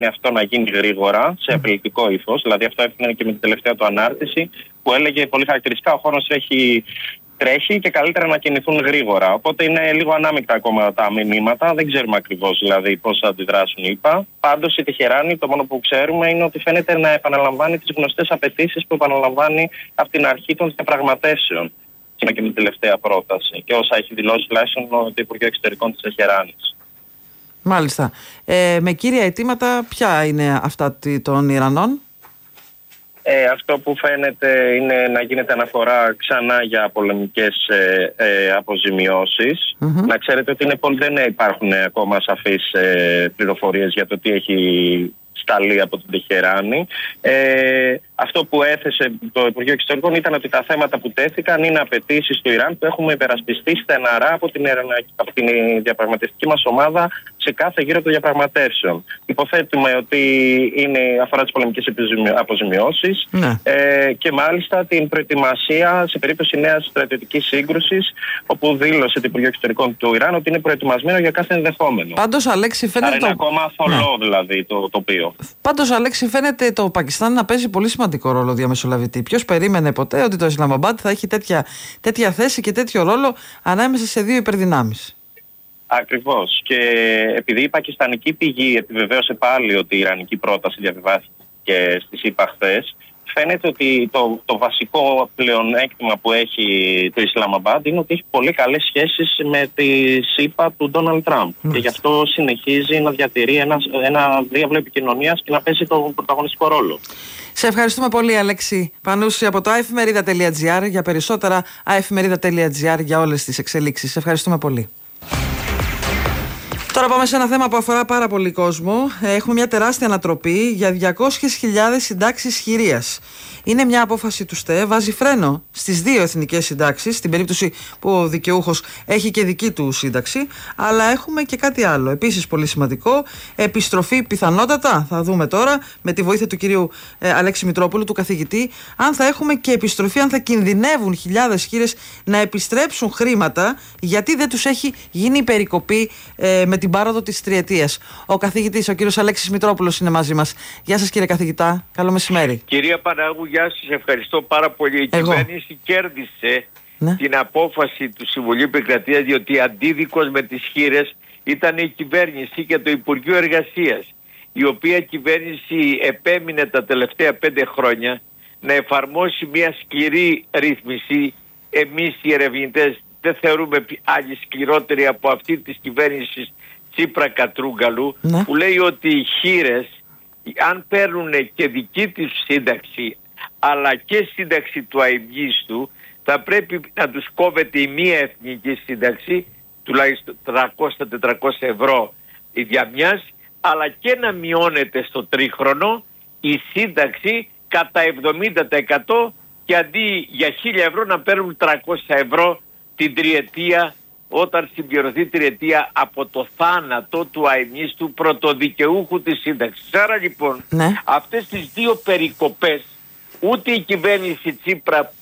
αυτό να γίνει γρήγορα, σε απειλητικό ύφος. Δηλαδή, αυτό έφυγε και με την τελευταία του ανάρτηση, που έλεγε πολύ χαρακτηριστικά: ο χρόνος τρέχει και καλύτερα να κινηθούν γρήγορα. Οπότε είναι λίγο ανάμεικτα ακόμα τα μηνύματα. Δεν ξέρουμε ακριβώς δηλαδή πώς θα αντιδράσουν οι ΗΠΑ. Πάντως η Τεχεράνη, το μόνο που ξέρουμε είναι ότι φαίνεται να επαναλαμβάνει τις γνωστές απαιτήσεις που επαναλαμβάνει από την αρχή των διαπραγματεύσεων. Και με την τελευταία πρόταση. Και όσα έχει δηλώσει τουλάχιστον το Υπουργείο Εξωτερικών της Τεχεράνης. Μάλιστα. Με κύρια αιτήματα, ποια είναι αυτά των Ιρανών? Αυτό που φαίνεται είναι να γίνεται αναφορά ξανά για πολεμικές αποζημιώσεις. Να ξέρετε ότι δεν υπάρχουν ακόμα σαφείς πληροφορίες για το τι έχει σταλεί από την Τεχεράνη. Αυτό που έθεσε το Υπουργείο Εξωτερικών ήταν ότι τα θέματα που τέθηκαν είναι απαιτήσεις του Ιράν που έχουμε υπερασπιστεί στεναρά από την διαπραγματευτική μας ομάδα σε κάθε γύρο των διαπραγματεύσεων. Υποθέτουμε ότι αφορά τις πολεμικές αποζημιώσεις και μάλιστα την προετοιμασία σε περίπτωση νέας στρατιωτικής σύγκρουσης, όπου δήλωσε το Υπουργείο Εξωτερικών του Ιράν ότι είναι προετοιμασμένο για κάθε ενδεχόμενο. Πάντως, Αλέξη, φαίνεται. Είναι ακόμα θολό δηλαδή το τοπίο. Πάντως, Αλέξη, φαίνεται το Πακιστάν να παίζει πολύ σημαντικό ρόλο διαμεσολαβητή. Ποιος περίμενε ποτέ ότι το Ισλαμαμπάντ θα έχει τέτοια θέση και τέτοιο ρόλο ανάμεσα σε δύο υπερδυνάμεις? Ακριβώς. Και επειδή η πακιστανική πηγή επιβεβαίωσε πάλι ότι η ιρανική πρόταση διαβιβάστηκε στις ΗΠΑ χθες, φαίνεται ότι το βασικό πλεονέκτημα που έχει το Ισλαμαμπάντ είναι ότι έχει πολύ καλές σχέσεις με τις ΗΠΑ του Ντόναλντ Τραμπ. Και γι' αυτό συνεχίζει να διατηρεί ένα διάβλο επικοινωνίας και να παίζει τον πρωταγωνιστικό ρόλο. Σε ευχαριστούμε πολύ, Αλέξη Πανούση, από το aefmeridα.gr. Για περισσότερα, aefmeridα.gr για όλες τις εξελίξεις. Σε ευχαριστούμε πολύ. Τώρα πάμε σε ένα θέμα που αφορά πάρα πολύ κόσμο. Έχουμε μια τεράστια ανατροπή για 200.000 συντάξεις χειρίας. Είναι μια απόφαση του ΣΤΕ, βάζει φρένο στις δύο εθνικές συντάξεις, στην περίπτωση που ο δικαιούχος έχει και δική του σύνταξη, αλλά έχουμε και κάτι άλλο, επίσης πολύ σημαντικό, επιστροφή πιθανότατα, θα δούμε τώρα, με τη βοήθεια του κυρίου Αλέξη Μητρόπουλου, του καθηγητή, αν θα έχουμε και επιστροφή, αν θα κινδυνεύουν χιλιάδες χήρες να επιστρέψουν χρήματα, γιατί δεν τους έχει γίνει η περικοπή με την πάροδο της τριετίας. Ο καθηγητής, ο κύριος Αλέξης Μητρόπουλος, είναι μαζί μας. Γεια σας, κύριε καθηγητά, καλό μεσημέρι. Κυρία Πανάγου, γεια σας, ευχαριστώ πάρα πολύ. Η κυβέρνηση κέρδισε την απόφαση του Συμβουλίου Επικρατείας, διότι αντίδικος με τις χήρες ήταν η κυβέρνηση και το Υπουργείο Εργασίας, η οποία κυβέρνηση επέμεινε τα τελευταία 5 χρόνια να εφαρμόσει μια σκληρή ρύθμιση. Εμείς οι ερευνητές δεν θεωρούμε άλλη σκληρότερη από αυτή της κυβέρνησης Τσίπρα Κατρούγκαλου, που λέει ότι οι χήρες, αν παίρνουν και δική τους σύνταξη αλλά και σύνταξη του αημγίστου, θα πρέπει να τους κόβεται η μία εθνική σύνταξη, τουλάχιστον 300-400 ευρώ η διαμιάς, αλλά και να μειώνεται στο τρίχρονο η σύνταξη κατά 70%, και αντί για 1.000 ευρώ να παίρνουν 300 ευρώ την τριετία, όταν συμπληρωθεί τριετία από το θάνατο του αημίστου πρωτοδικαιούχου της σύνταξης. Άρα λοιπόν αυτές τις δύο περικοπές ούτε η κυβέρνηση Τσίπρα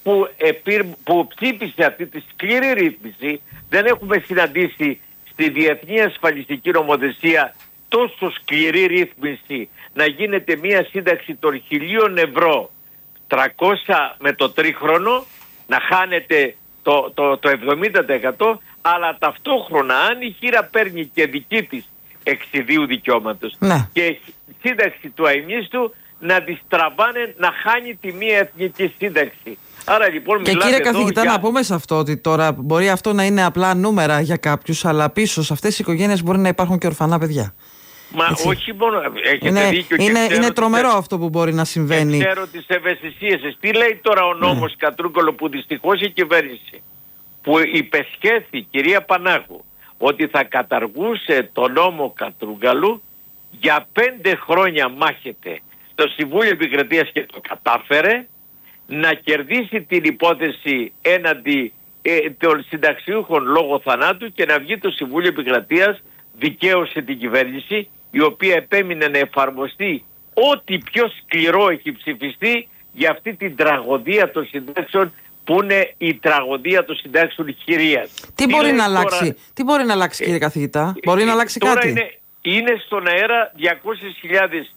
που ψήφισε αυτή τη σκληρή ρύθμιση, δεν έχουμε συναντήσει στη διεθνή ασφαλιστική νομοθεσία τόσο σκληρή ρύθμιση να γίνεται μια σύνταξη των 1.000 ευρώ 300 με το τρίχρονο, να χάνεται το 70%, αλλά ταυτόχρονα αν η χείρα παίρνει και δική της εξιδίου δικαιώματος και σύνταξη του αημίστου, να τη τραβάνε να χάνει τη μία εθνική σύνταξη. Άρα λοιπόν και κύριε καθηγητά, να πούμε σε αυτό ότι τώρα μπορεί αυτό να είναι απλά νούμερα για κάποιους, αλλά πίσω σε αυτές τις οικογένειες μπορεί να υπάρχουν και ορφανά παιδιά. Μα έτσι. Όχι μόνο, έχετε δίκιο. Είναι τρομερό αυτό που μπορεί να συμβαίνει. Και ξέρω τις ευαισθησίες σας. Τι λέει τώρα ο νόμος Κατρούγκαλου, που δυστυχώς η κυβέρνηση που υπεσχέθη, κυρία Πανάγου, ότι θα καταργούσε το νόμο Κατρούγκαλου, για 5 χρόνια μάχεται το Συμβούλιο Επικρατείας και το κατάφερε να κερδίσει την υπόθεση έναντι των συνταξιούχων λόγω θανάτου και να βγει το Συμβούλιο Επικρατείας, δικαίωσε την κυβέρνηση, η οποία επέμεινε να εφαρμοστεί ό,τι πιο σκληρό έχει ψηφιστεί για αυτή την τραγωδία των συντάξεων, που είναι η τραγωδία των συντάξεων χειρίας. Τι μπορεί να αλλάξει κύριε καθηγητά, μπορεί να αλλάξει κάτι? είναι στον αέρα 200.000